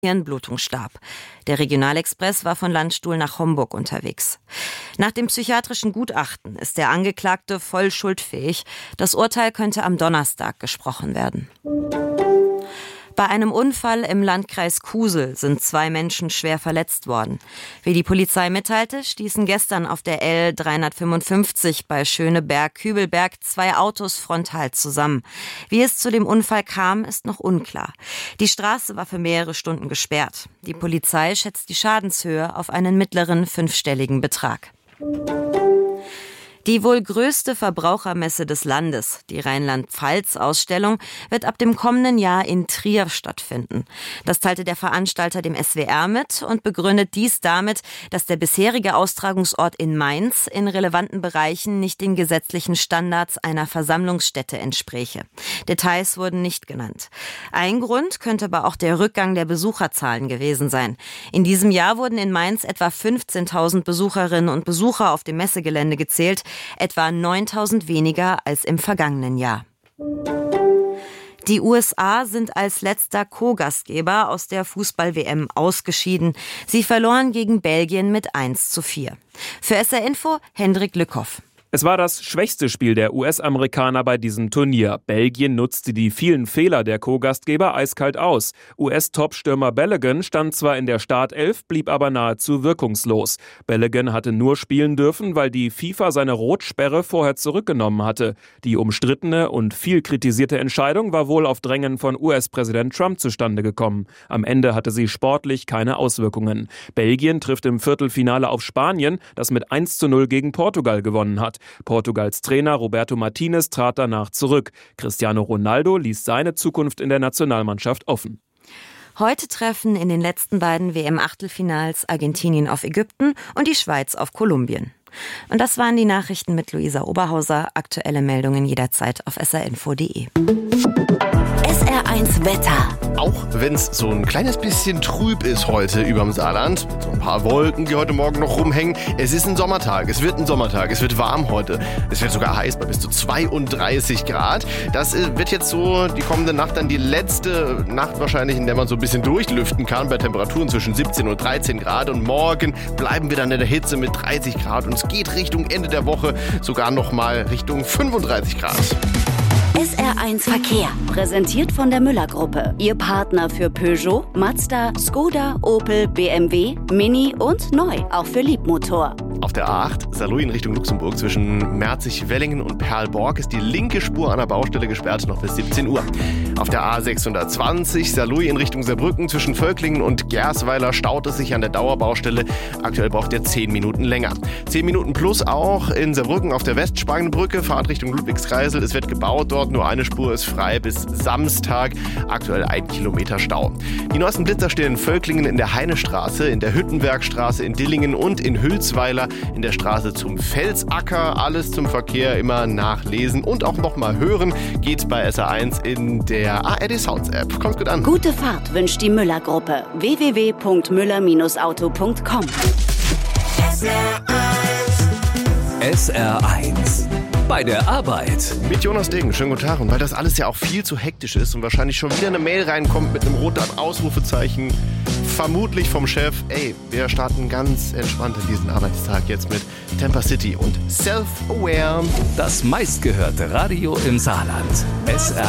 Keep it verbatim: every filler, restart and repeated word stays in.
Hirnblutung starb. Der Regionalexpress war von Landstuhl nach Homburg unterwegs. Nach dem psychiatrischen Gutachten ist der Angeklagte voll schuldfähig. Das Urteil könnte am Donnerstag gesprochen werden. Bei einem Unfall im Landkreis Kusel sind zwei Menschen schwer verletzt worden. Wie die Polizei mitteilte, stießen gestern auf der L dreihundertfünfundfünfzig bei Schöneberg-Kübelberg zwei Autos frontal zusammen. Wie es zu dem Unfall kam, ist noch unklar. Die Straße war für mehrere Stunden gesperrt. Die Polizei schätzt die Schadenshöhe auf einen mittleren fünfstelligen Betrag. Die wohl größte Verbrauchermesse des Landes, die Rheinland-Pfalz-Ausstellung, wird ab dem kommenden Jahr in Trier stattfinden. Das teilte der Veranstalter dem S W R mit und begründet dies damit, dass der bisherige Austragungsort in Mainz in relevanten Bereichen nicht den gesetzlichen Standards einer Versammlungsstätte entspräche. Details wurden nicht genannt. Ein Grund könnte aber auch der Rückgang der Besucherzahlen gewesen sein. In diesem Jahr wurden in Mainz etwa fünfzehntausend Besucherinnen und Besucher auf dem Messegelände gezählt, etwa neuntausend weniger als im vergangenen Jahr. Die U S A sind als letzter Co-Gastgeber aus der Fußball-W M ausgeschieden. Sie verloren gegen Belgien mit eins zu vier. Für S R Info Hendrik Lückhoff. Es war das schwächste Spiel der U S-Amerikaner bei diesem Turnier. Belgien nutzte die vielen Fehler der Co-Gastgeber eiskalt aus. U S-Top-Stürmer Balogun stand zwar in der Startelf, blieb aber nahezu wirkungslos. Balogun hatte nur spielen dürfen, weil die FIFA seine Rotsperre vorher zurückgenommen hatte. Die umstrittene und viel kritisierte Entscheidung war wohl auf Drängen von U S-Präsident Trump zustande gekommen. Am Ende hatte sie sportlich keine Auswirkungen. Belgien trifft im Viertelfinale auf Spanien, das mit eins zu null gegen Portugal gewonnen hat. Portugals Trainer Roberto Martinez trat danach zurück. Cristiano Ronaldo ließ seine Zukunft in der Nationalmannschaft offen. Heute treffen in den letzten beiden W M-Achtelfinals Argentinien auf Ägypten und die Schweiz auf Kolumbien. Und das waren die Nachrichten mit Luisa Oberhauser. Aktuelle Meldungen jederzeit auf s r info punkt d e. S R eins Wetter. Auch wenn es so ein kleines bisschen trüb ist heute überm Saarland, mit so ein paar Wolken, die heute Morgen noch rumhängen. Es ist ein Sommertag, es wird ein Sommertag, es wird warm heute. Es wird sogar heiß bei bis zu zweiunddreißig Grad. Das wird jetzt so die kommende Nacht dann die letzte Nacht wahrscheinlich, in der man so ein bisschen durchlüften kann, bei Temperaturen zwischen siebzehn und dreizehn Grad. Und morgen bleiben wir dann in der Hitze mit dreißig Grad und es geht Richtung Ende der Woche sogar noch mal Richtung fünfunddreißig Grad. S R eins Verkehr, präsentiert von der Müller-Gruppe. Ihr Partner für Peugeot, Mazda, Skoda, Opel, B M W, Mini und neu, auch für Liebmotor. Auf der A acht, Saarlouis in Richtung Luxemburg, zwischen Merzig-Wellingen und Perlborg ist die linke Spur an der Baustelle gesperrt, noch bis siebzehn Uhr. Auf der A sechshundertzwanzig, Saarlouis in Richtung Saarbrücken, zwischen Völklingen und Gersweiler staut es sich an der Dauerbaustelle. Aktuell braucht ihr zehn Minuten länger. zehn Minuten plus auch in Saarbrücken auf der Westspangenbrücke, Fahrt Richtung Ludwigskreisel. Es wird gebaut dort, nur eine Spur ist frei bis Samstag. Aktuell ein Kilometer Stau. Die neuesten Blitzer stehen in Völklingen in der Heinestraße, in der Hüttenbergstraße in Dillingen und in Hülsweiler in der Straße zum Felsacker. Alles zum Verkehr immer nachlesen und auch nochmal hören geht bei S R eins in der A R D Sounds App. Kommt gut an. Gute Fahrt wünscht die Müller-Gruppe. w w w punkt müller auto punkt com. S R eins. Bei der Arbeit. Mit Jonas Degen, schönen guten Tag. Und weil das alles ja auch viel zu hektisch ist und wahrscheinlich schon wieder eine Mail reinkommt mit einem roten Ausrufezeichen, vermutlich vom Chef, ey, wir starten ganz entspannt in diesen Arbeitstag jetzt mit Temper City und Self-Aware. Das meistgehörte Radio im Saarland. S R